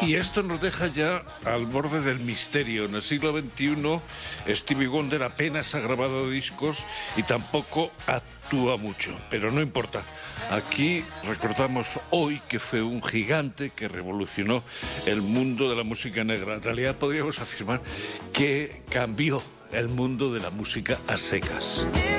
Y esto nos deja ya al borde del misterio. En el siglo XXI, Stevie Wonder apenas ha grabado discos y tampoco actúa mucho. Pero no importa. Aquí recordamos hoy que fue un gigante que revolucionó el mundo de la música negra. En realidad podríamos afirmar que cambió el mundo de la música a secas.